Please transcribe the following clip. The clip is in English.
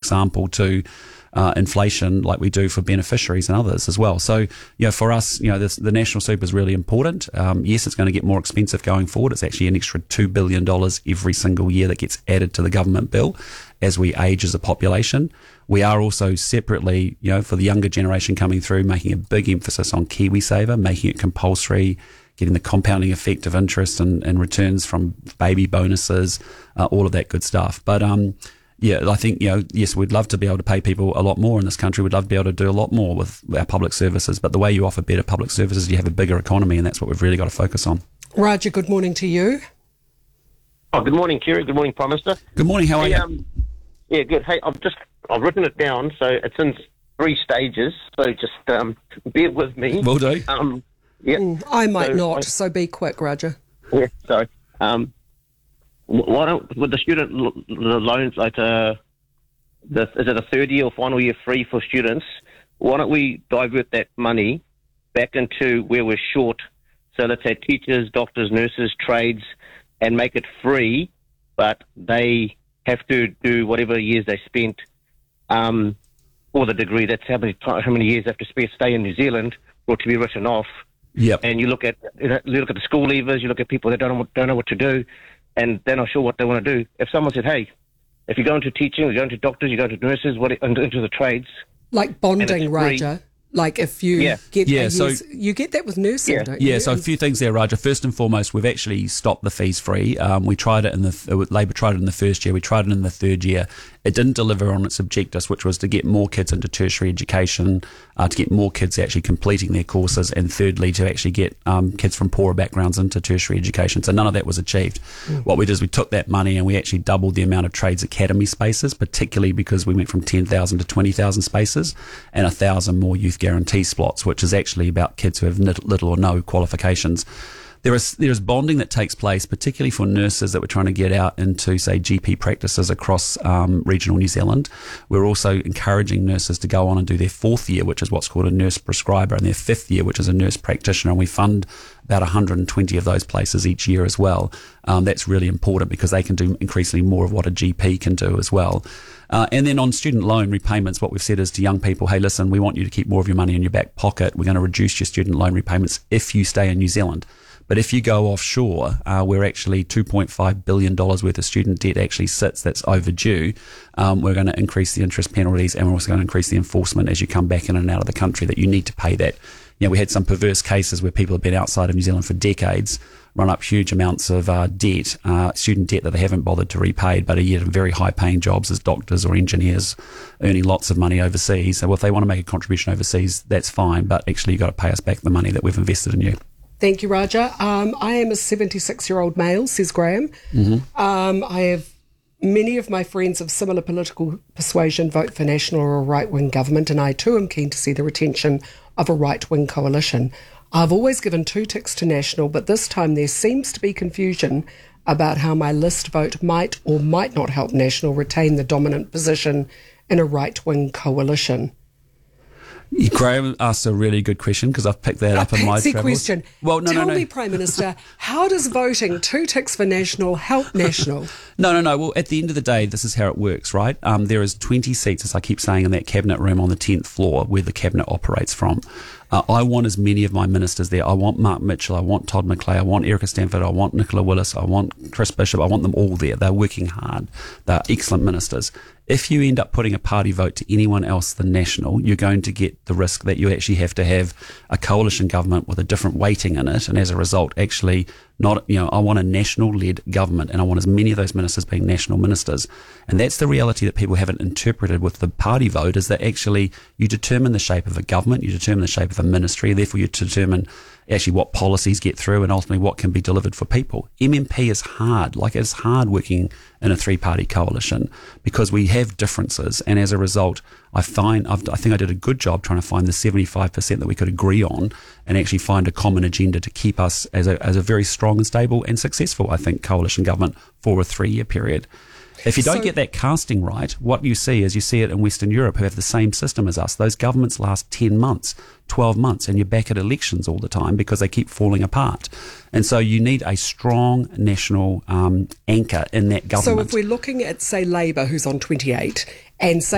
example to inflation like we do for beneficiaries and others as well. So, for us, the national super is really important. Yes, it's going to get more expensive going forward. It's actually an extra $2 billion every single year that gets added to the government bill as we age as a population. We are also separately, for the younger generation coming through, making a big emphasis on KiwiSaver, making it compulsory, getting the compounding effect of interest and returns from baby bonuses, all of that good stuff. But, I think, yes, we'd love to be able to pay people a lot more in this country. We'd love to be able to do a lot more with our public services. But the way you offer better public services, you have a bigger economy, and that's what we've really got to focus on. Raja, good morning to you. Oh, good morning, Kerry. Good morning, Prime Minister. Good morning. How are you? Yeah, good. Hey, I've written it down, so it's in 3 stages. So just bear with me. Will do. I might not, so be quick, Raja. Yeah, sorry. Why don't, with the student loans, like is it a third year or final year free for students? Why don't we divert that money back into where we're short? So let's say teachers, doctors, nurses, trades, and make it free, but they have to do whatever years they spent for the degree. That's how many years they have to stay in New Zealand for it to be written off. Yep. And you look at the school leavers, you look at people that don't know what to do, and they're not sure what they want to do. If someone said, hey, if you go into teaching, you go into doctors, you go into nurses, into the trades. Like bonding, Raja. Like if you you get that with nursing, don't you? Yeah, so a few things there, Raja. First and foremost, we've actually stopped the fees free. We tried it Labor tried it in the first year. We tried it in the third year. It didn't deliver on its objectives, which was to get more kids into tertiary education, to get more kids actually completing their courses, and thirdly, to actually get kids from poorer backgrounds into tertiary education. So none of that was achieved. What we did is we took that money and we actually doubled the amount of trades academy spaces, particularly because we went from 10,000 to 20,000 spaces and 1,000 more youth guarantee slots, which is actually about kids who have little or no qualifications. There is bonding that takes place, particularly for nurses that we're trying to get out into, say, GP practices across regional New Zealand. We're also encouraging nurses to go on and do their 4th year, which is what's called a nurse prescriber, and their 5th year, which is a nurse practitioner, and we fund about 120 of those places each year as well. That's really important because they can do increasingly more of what a GP can do as well. And then on student loan repayments, what we've said is to young people, hey, listen, we want you to keep more of your money in your back pocket. We're going to reduce your student loan repayments if you stay in New Zealand. But if you go offshore, where actually $2.5 billion worth of student debt actually sits that's overdue, we're going to increase the interest penalties, and we're also going to increase the enforcement as you come back in and out of the country that you need to pay that. We had some perverse cases where people have been outside of New Zealand for decades, run up huge amounts of debt, student debt that they haven't bothered to repay, but are yet in very high paying jobs as doctors or engineers, earning lots of money overseas. So if they want to make a contribution overseas, that's fine, but actually you've got to pay us back the money that we've invested in you. Thank you, Raja. I am a 76-year-old male, says Graham. I have many of my friends of similar political persuasion vote for national or right-wing government, and I too am keen to see the retention of a right-wing coalition. I've always given 2 ticks to national, but this time there seems to be confusion about how my list vote might or might not help national retain the dominant position in a right-wing coalition. Graham asked a really good question because I've picked that up in my travels. Question. Well, Tell me, Prime Minister, how does voting 2 ticks for national help national? No. Well, at the end of the day, this is how it works, right? There is 20 seats, as I keep saying, in that cabinet room on the 10th floor where the cabinet operates from. I want as many of my ministers there. I want Mark Mitchell. I want Todd McClay. I want Erica Stanford. I want Nicola Willis. I want Chris Bishop. I want them all there. They're working hard. They're excellent ministers. If you end up putting a party vote to anyone else than national, you're going to get the risk that you actually have to have a coalition government with a different weighting in it. And as a result, actually not, I want a national-led government, and I want as many of those ministers being national ministers. And that's the reality that people haven't interpreted with the party vote, is that actually you determine the shape of a government, you determine the shape of a ministry, therefore you determine actually what policies get through and ultimately what can be delivered for people. MMP is hard, it's hard working in a 3-party coalition because we have differences, and as a result, I think I did a good job trying to find the 75% that we could agree on and actually find a common agenda to keep us as a very strong and stable and successful, I think, coalition government for a 3-year period. If you don't get that casting right, what you see is you see it in Western Europe, who have the same system as us. Those governments last 10 months, 12 months, and you're back at elections all the time because they keep falling apart. And so you need a strong national anchor in that government. So if we're looking at, say, Labour, who's on 28, and say